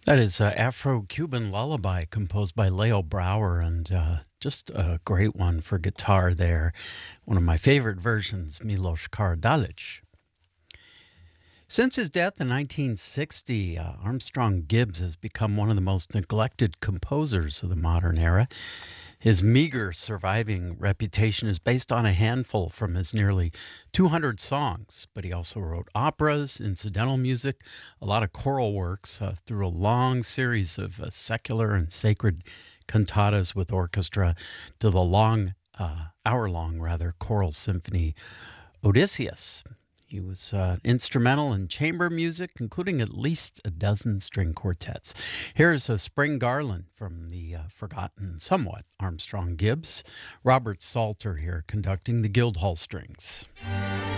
That is Afro-Cuban Lullaby composed by Leo Brower, and just a great one for guitar there. One of my favorite versions, Milos Kardalic. Since his death in 1960, Armstrong Gibbs has become one of the most neglected composers of the modern era. His meager surviving reputation is based on a handful from his nearly 200 songs, but he also wrote operas, incidental music, a lot of choral works through a long series of secular and sacred cantatas with orchestra to the hour-long rather, choral symphony Odysseus. He was instrumental in chamber music, including at least a dozen string quartets. Here's a Spring Garland from the forgotten, somewhat Armstrong Gibbs. Robert Salter here conducting the Guildhall Strings.